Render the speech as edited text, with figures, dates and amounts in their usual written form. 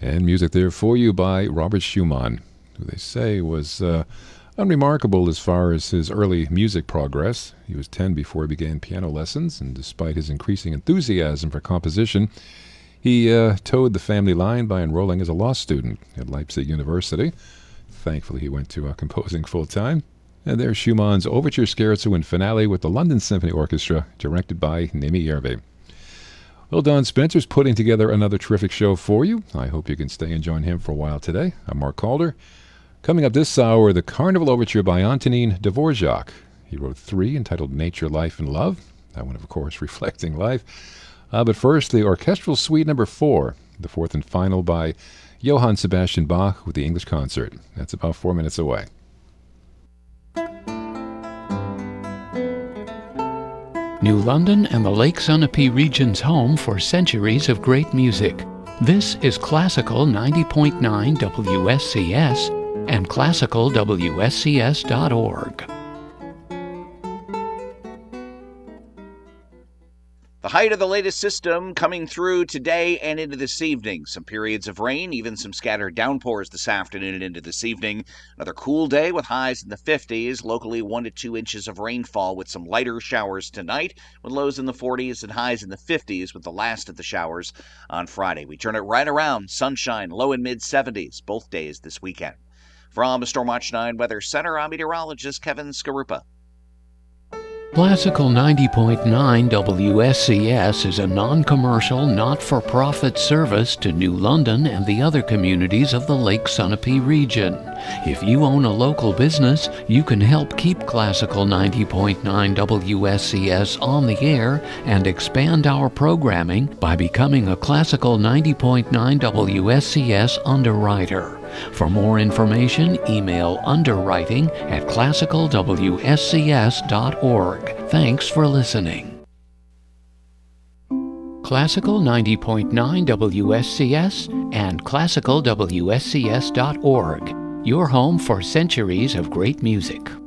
And music there for you by Robert Schumann, who they say was unremarkable as far as his early music progress. He was 10 before he began piano lessons, and despite his increasing enthusiasm for composition, he towed the family line by enrolling as a law student at Leipzig University. Thankfully, he went to composing full-time. And there's Schumann's Overture Scherzo and Finale with the London Symphony Orchestra, directed by Nemi Järvi. Well, Don Spencer's putting together another terrific show for you. I hope you can stay and join him for a while today. I'm Mark Calder. Coming up this hour, the Carnival Overture by Antonin Dvorak. He wrote 3 entitled Nature, Life, and Love. That one, of course, reflecting life. But first, the Orchestral Suite No. 4, the 4th and final by Johann Sebastian Bach with the English Concert. That's about 4 minutes away. New London and the Lake Sunapee region's home for centuries of great music. This is Classical 90.9 WSCS and classicalwscs.org. The height of the latest system coming through today and into this evening. Some periods of rain, even some scattered downpours this afternoon and into this evening. Another cool day with highs in the 50s. Locally 1 to 2 inches of rainfall with some lighter showers tonight, with lows in the 40s and highs in the 50s with the last of the showers on Friday. We turn it right around. Sunshine, low and mid 70s both days this weekend. From the Stormwatch 9 Weather Center, I'm meteorologist Kevin Skarupa. Classical 90.9 WSCS is a non-commercial, not-for-profit service to New London and the other communities of the Lake Sunapee region. If you own a local business, you can help keep Classical 90.9 WSCS on the air and expand our programming by becoming a Classical 90.9 WSCS underwriter. For more information, email underwriting@classicalwscs.org. Thanks for listening. Classical 90.9 WSCS and classicalwscs.org. Your home for centuries of great music.